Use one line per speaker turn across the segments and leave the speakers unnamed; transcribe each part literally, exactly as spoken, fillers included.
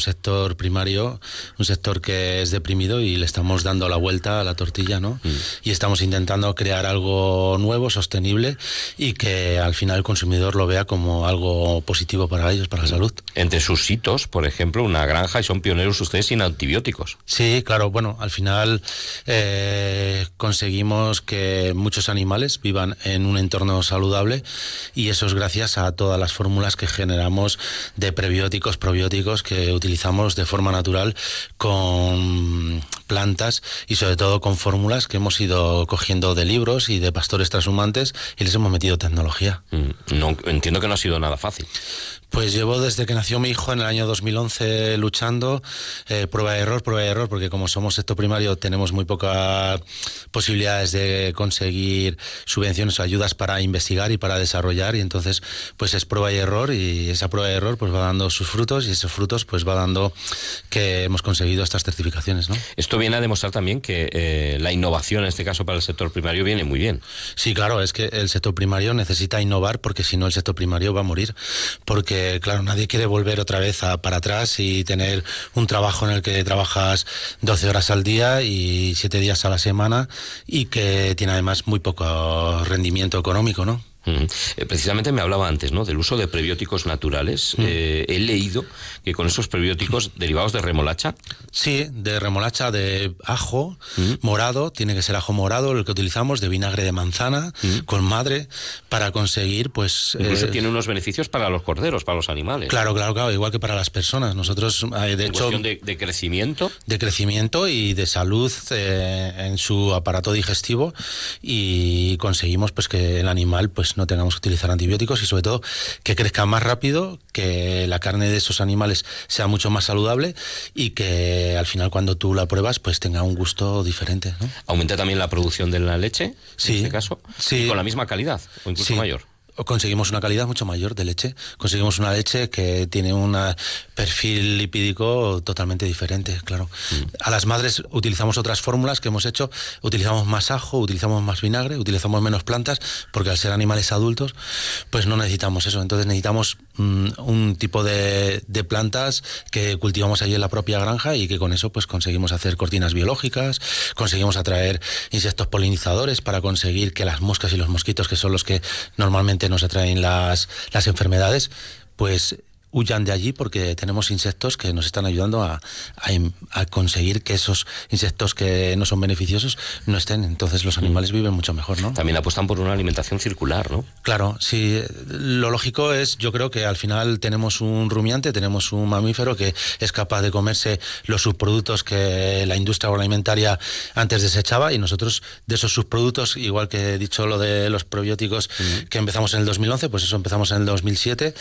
sector primario, un sector que es deprimido y le estamos dando la vuelta a la tortilla, ¿no? Mm. Y estamos intentando crear algo nuevo, sostenible y que al final el consumidor lo vea como algo positivo para ellos, para la salud.
Entre sus hitos, por ejemplo, una granja, y son pioneros ustedes sin antibióticos.
Sí, claro, bueno, al final eh, conseguimos que muchos animales vivan en un entorno saludable y eso es gracias a todas las fórmulas que generamos de prebióticos, probióticos que utilizamos de forma natural con plantas y sobre todo con fórmulas que hemos ido cogiendo de libros y de pastores trashumantes y les hemos metido tecnología.
Mm, no, entiendo que no ha sido nada fácil.
Pues llevo desde que nació mi hijo en el año dos mil once luchando, eh, prueba de error, prueba de error, porque como somos sector primario tenemos muy pocas posibilidades de conseguir subvenciones o ayudas para investigar y para desarrollar, y entonces pues es prueba y error, y esa prueba de error pues va dando sus frutos y esos frutos pues va dando que hemos conseguido estas certificaciones, ¿no?
Esto viene a demostrar también que eh, la innovación, en este caso para el sector primario, viene muy bien.
Sí, claro, es que el sector primario necesita innovar porque si no el sector primario va a morir, porque claro, nadie quiere volver otra vez a, para atrás y tener un trabajo en el que trabajas doce horas al día y siete días a la semana y que tiene además muy poco rendimiento económico, ¿no?
Uh-huh. Eh, precisamente me hablaba antes, ¿no?, del uso de prebióticos naturales. Uh-huh. Eh, he leído que con esos prebióticos derivados de remolacha.
Sí, de remolacha, de ajo, uh-huh, morado, tiene que ser ajo morado el que utilizamos, de vinagre de manzana, uh-huh, con madre, para conseguir, pues...
Incluso eh, tiene unos beneficios para los corderos, para los animales.
Claro, claro, claro, igual que para las personas. Nosotros, eh, de
en
hecho...
cuestión de, de crecimiento.
De crecimiento y de salud eh, en su aparato digestivo, y conseguimos pues que el animal pues no tengamos que utilizar antibióticos y sobre todo que crezca más rápido, que la carne de esos animales sea mucho más saludable y que al final cuando tú la pruebas pues tenga un gusto diferente, ¿no?
¿Aumenta también la producción de la leche,
sí,
en este caso?
Sí.
¿Y con la misma calidad o incluso
sí.
mayor?
Conseguimos una calidad mucho mayor de leche, conseguimos una leche que tiene un perfil lipídico totalmente diferente, claro. Mm. A las madres utilizamos otras fórmulas que hemos hecho, utilizamos más ajo, utilizamos más vinagre, utilizamos menos plantas, porque al ser animales adultos, pues no necesitamos eso, entonces necesitamos mm, un tipo de, de plantas que cultivamos allí en la propia granja y que con eso pues conseguimos hacer cortinas biológicas, conseguimos atraer insectos polinizadores para conseguir que las moscas y los mosquitos, que son los que normalmente nos atraen las, las enfermedades, pues huyan de allí, porque tenemos insectos que nos están ayudando a, a, a conseguir que esos insectos que no son beneficiosos no estén. Entonces los animales viven mucho mejor, ¿no?
También apuestan por una alimentación circular, ¿no?
Claro, sí. Lo lógico es, yo creo que al final tenemos un rumiante, tenemos un mamífero que es capaz de comerse los subproductos que la industria agroalimentaria antes desechaba, y nosotros de esos subproductos, igual que he dicho lo de los probióticos, uh-huh, que empezamos en el dos mil once, pues eso empezamos en el dos mil siete,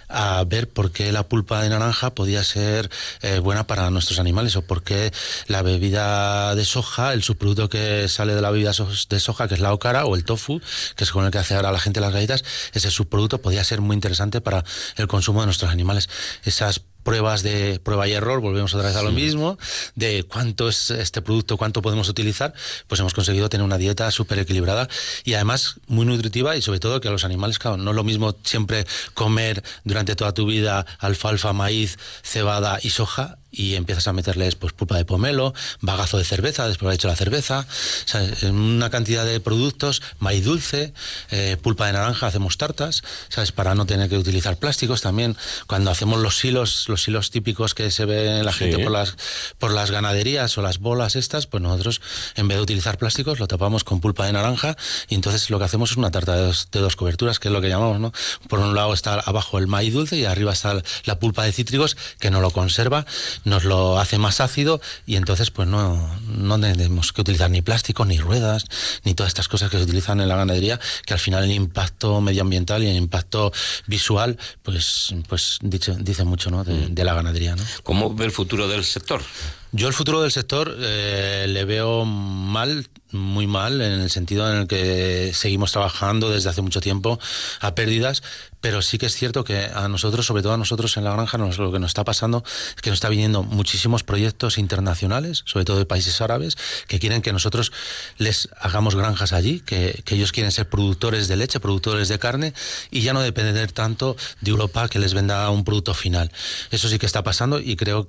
a ver por qué la pulpa de naranja podía ser eh, buena para nuestros animales, o por qué la bebida de soja, el subproducto que sale de la bebida de soja, que es la okara, o el tofu, que es con el que hace ahora la gente las galletas, ese subproducto podía ser muy interesante para el consumo de nuestros animales. Esas pruebas de prueba y error, volvemos otra vez a lo mismo, de cuánto es este producto, cuánto podemos utilizar, pues hemos conseguido tener una dieta súper equilibrada y además muy nutritiva, y sobre todo que a los animales, claro, no es lo mismo siempre comer durante toda tu vida alfalfa, maíz, cebada y soja, y empiezas a meterles pues pulpa de pomelo, bagazo de cerveza después de haber hecho la cerveza, ¿sabes? Una cantidad de productos, maíz dulce, eh, pulpa de naranja, hacemos tartas, ¿sabes? Para no tener que utilizar plásticos también. Cuando hacemos los silos, los silos típicos que se ven en la gente, sí, por las por las ganaderías o las bolas estas, pues nosotros en vez de utilizar plásticos lo tapamos con pulpa de naranja, y entonces lo que hacemos es una tarta de dos, de dos coberturas, que es lo que llamamos, ¿no? Por un lado está abajo el maíz dulce y arriba está la pulpa de cítricos, que nos lo conserva, nos lo hace más ácido, y entonces pues no, no tenemos que utilizar ni plástico, ni ruedas, ni todas estas cosas que se utilizan en la ganadería, que al final el impacto medioambiental y el impacto visual pues, pues dice, dice mucho, ¿no? de, de la ganadería, ¿no?
¿Cómo ve el futuro del sector?
Yo el futuro del sector eh, le veo mal, muy mal, en el sentido en el que seguimos trabajando desde hace mucho tiempo a pérdidas, pero sí que es cierto que a nosotros, sobre todo a nosotros en la granja, nos, lo que nos está pasando es que nos está viniendo muchísimos proyectos internacionales, sobre todo de países árabes, que quieren que nosotros les hagamos granjas allí, que, que ellos quieren ser productores de leche, productores de carne, y ya no depender tanto de Europa que les venda un producto final. Eso sí que está pasando, y creo